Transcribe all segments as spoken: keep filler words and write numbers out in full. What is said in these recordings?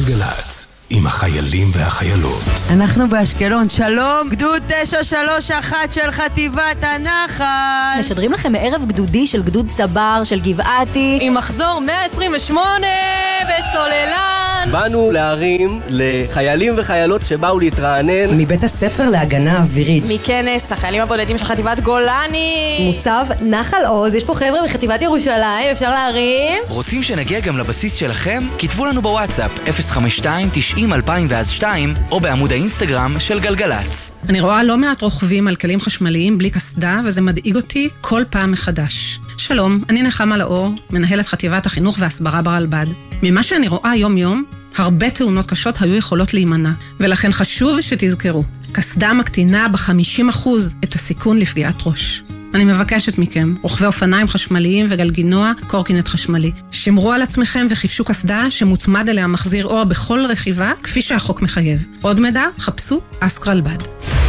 גלגלת, עם החיילים והחיילות. אנחנו באשקלון, שלום, גדוד תשע שלוש אחת של חטיבת הנחל. משדרים לכם מערב גדודי של גדוד סבר של גבעתי עם מחזור מאה עשרים ושמונה בצוללן. באנו להרים לחיילים וחיילות שבאו להתרענן מבית הספר להגנה אווירית, מכנס החיילים הבודדים של חטיבת גולני, מוצב נחל עוז. יש פה חבר'ה מחטיבת ירושלים, אפשר להרים? רוצים שנגיע גם לבסיס שלכם? כתבו לנו בוואטסאפ אפס חמש שתיים תשעים אלפיים ואז שתיים או בעמוד האינסטגרם של גלגלץ. אני רואה לא מעט רוכבים על כלים חשמליים בלי קסדה, וזה מדאיג אותי כל פעם מחדש. שלום, אני נחמה לאור, מנהלת חטיבת החינוך והסברה ברלב"ד. ממה שאני רואה יום יום, הרבה תאונות קשות היו יכולות להימנע, ולכן חשוב שתזכרו, קסדה מקטינה ב-חמישים אחוז את הסיכון לפגיעת ראש. אני מבקשת מכם, רוכבי אופניים חשמליים וגלגינוע, קורקינט חשמלי. שמרו על עצמכם וחיפשו קסדה שמוצמד אליה מחזיר אור בכל רכיבה, כפי שהחוק מחייב. עוד מידע, חפשו אסק רלב"ד.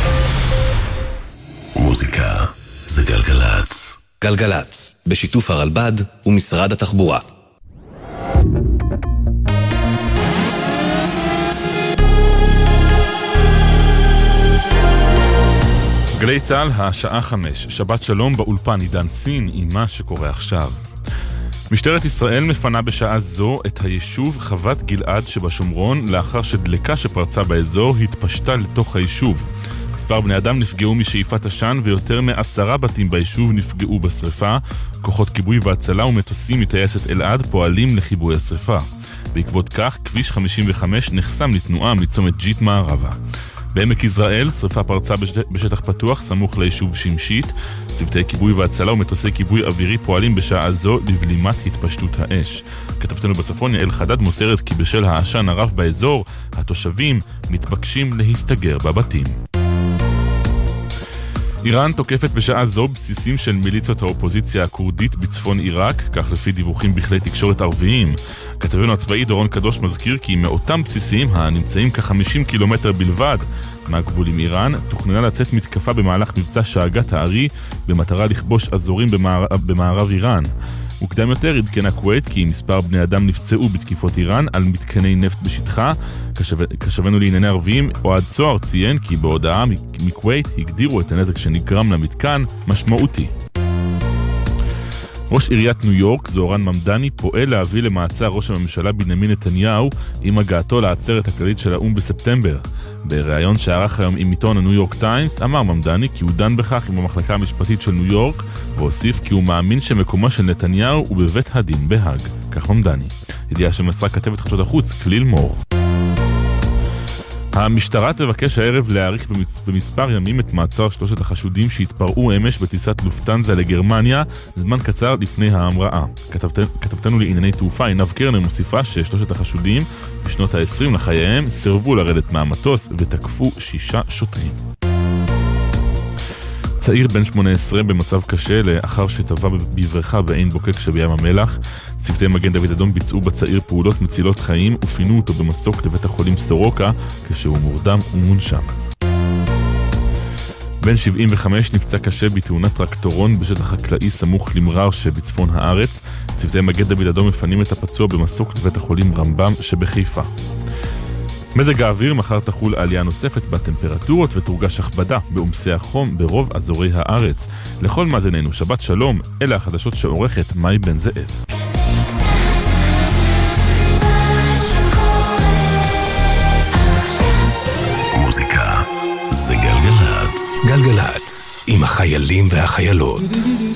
מוזיקה זה גלגלץ. גלגלץ, בשיתוף הרלב"ד ומשרד התחבורה. גלי צהל, השעה חמש, שבת שלום באולפן עידן סין עם מה שקורה עכשיו. משטרת ישראל מפנה בשעה זו את היישוב חוות גלעד שבשומרון לאחר שדלקה שפרצה באזור התפשטה לתוך היישוב. מספר בני אדם נפגעו משאיפת עשן ויותר מעשרה בתים ביישוב נפגעו בשריפה. כוחות כיבוי והצלה ומטוסים מטייסת אלעד פועלים לכיבוי השריפה. בעקבות כך, כביש חמישים וחמש נחסם לתנועה מצומת ג'יט מערבה. בעמק יזרעאל, שריפה פרצה בשטח פתוח סמוך ליישוב שמשית. צוותי כיבוי והצלה ומטוסי כיבוי אווירי פועלים בשעה זו לבלימת התפשטות האש. כתבתנו בצפון יעל חדד מוסרת כי בשל העשן הרב באזור, התושבים מתבקשים להסתגר בבתים. איראן תוקפת בשעה זו בסיסים של מיליציות האופוזיציה הקורדית בצפון עיראק, כך לפי דיווחים בכלי תקשורת ערביים. כתבנו הצבאי דורון קדוש מזכיר כי מאותם בסיסים הנמצאים כ-חמישים קילומטר בלבד מהגבול עם איראן, תוכננה לצאת מתקפה במהלך מבצע שאגת הארי במטרה לכבוש אזורים במערב, במערב איראן. מוקדם יותר עדכנה כווית כי מספר בני אדם נפצעו בתקיפות איראן על מתקני נפט בשטחה. כשבנו לענייני ערביים, אוהד צוהר ציין כי בהודעה מכווית הגדירו את הנזק שנגרם למתקן משמעותי. ראש עיריית ניו יורק, זוהרן ממדני, פועל להביא למעצר ראש הממשלה בנימין נתניהו עם הגעתו לעצרת הכללית של האו"ם בספטמבר. בריאיון שערך היום עם עיתון הניו יורק טיימס, אמר ממדני כי הוא דן בכך עם המחלקה המשפטית של ניו יורק, והוסיף כי הוא מאמין שמקומו של נתניהו הוא בבית הדין בהאג. כך ממדני. ידיעה שמסרה כתבת חדשות החוץ, כליל מור. המשטרה תבקש הערב להאריך במספר ימים את מעצר שלושת החשודים שהתפרעו אמש בטיסת לופטנזה לגרמניה זמן קצר לפני ההמראה. כתבת, כתבתנו לענייני תעופה עינב קרנר מוסיפה ששלושת החשודים בשנות ה-עשרים לחייהם סירבו לרדת מהמטוס ותקפו שישה שוטרים. צעיר בן שמונה עשרה במצב קשה לאחר שטבע בבריכה בעין בוקק שבים המלח. צוותי מגן דוד אדום ביצעו בצעיר פעולות מצילות חיים ופינו אותו במסוק לבית החולים סורוקה כשהוא מורדם ומונשם. בן שבעים וחמש נפצע קשה בתאונת טרקטורון בשטח חקלאי סמוך למרר שבצפון הארץ. צוותי מגן דוד אדום מפנים את הפצוע במסוק לבית החולים רמב"ם שבחיפה. מזג האוויר, מחר תחול עלייה נוספת בטמפרטורות ותורגש הכבדה בעומסי החום ברוב אזורי הארץ. לכל מאזיננו, שבת שלום, אלה החדשות שעורכת מאי בן זאב. מוזיקה זה גלגלץ. גלגלץ, עם החיילים והחיילות.